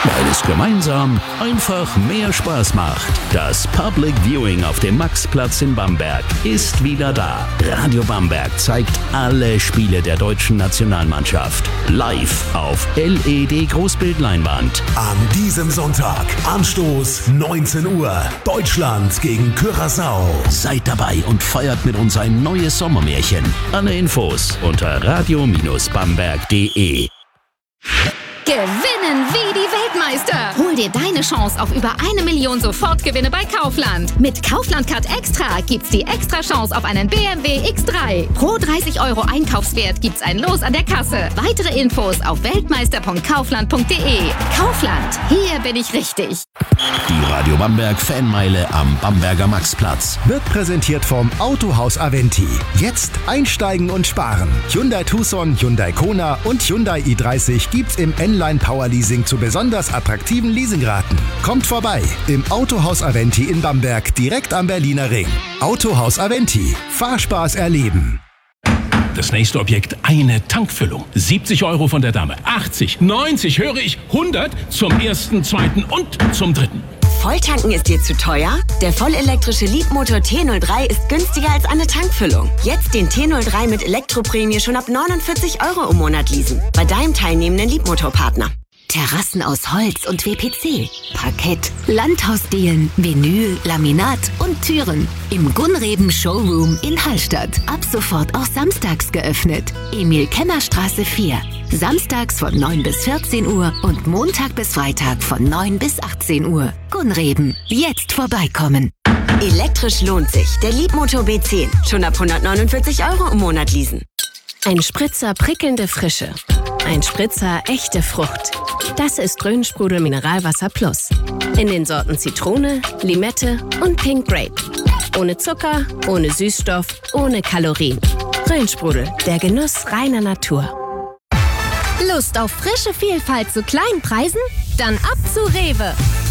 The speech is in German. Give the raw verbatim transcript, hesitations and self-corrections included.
weil es gemeinsam einfach mehr Spaß macht. Das Public Viewing auf dem Maxplatz in Bamberg ist wieder da. Radio Bamberg zeigt alle Spiele der deutschen Nationalmannschaft live auf L E D-Großbildleinwand. An diesem Sonntag, Anstoß neunzehn Uhr, Deutschland gegen Curaçao. Seid dabei und feiert mit uns ein neues Sommermärchen. Alle Infos unter radio Bindestrich bamberg punkt de. Gewinnen wie die Weltmeister! Hol dir deine Chance auf über eine Million Sofortgewinne bei Kaufland. Mit Kaufland Card Extra gibt's die extra Chance auf einen B M W X drei. Pro dreißig Euro Einkaufswert gibt's ein Los an der Kasse. Weitere Infos auf weltmeister punkt kaufland punkt de. Kaufland, hier bin ich richtig. Die Radio Bamberg Fanmeile am Bamberger Maxplatz Wird präsentiert vom Autohaus Aventi. Jetzt einsteigen und sparen. Hyundai Tucson, Hyundai Kona und Hyundai i dreißig gibt's im N-Line Power Leasing zu besonders attraktiven Leasingraten. Kommt vorbei im Autohaus Aventi in Bamberg, direkt am Berliner Ring. Autohaus Aventi. Fahrspaß erleben. Das nächste Objekt, eine Tankfüllung. siebzig Euro von der Dame. achtzig, neunzig, höre ich, hundert zum ersten, zweiten und zum dritten. Volltanken ist dir zu teuer? Der vollelektrische Leapmotor T null drei ist günstiger als eine Tankfüllung. Jetzt den T null drei mit Elektroprämie schon ab neunundvierzig Euro im Monat leasen. Bei deinem teilnehmenden Leapmotor-Partner. Terrassen aus Holz und W P C, Parkett, Landhausdielen, Vinyl, Laminat und Türen. Im Gunreben Showroom in Hallstatt. Ab sofort auch samstags geöffnet. Emil-Kenner-Straße vier. Samstags von neun bis vierzehn Uhr und Montag bis Freitag von neun bis achtzehn Uhr. Gunreben, jetzt vorbeikommen. Elektrisch lohnt sich. Der Leapmotor B zehn. Schon ab hundertneunundvierzig Euro im Monat leasen. Ein Spritzer prickelnde Frische. Ein Spritzer echte Frucht. Das ist Grünsprudel Mineralwasser Plus. In den Sorten Zitrone, Limette und Pink Grape. Ohne Zucker, ohne Süßstoff, ohne Kalorien. Grünsprudel, der Genuss reiner Natur. Lust auf frische Vielfalt zu kleinen Preisen? Dann ab zu Rewe.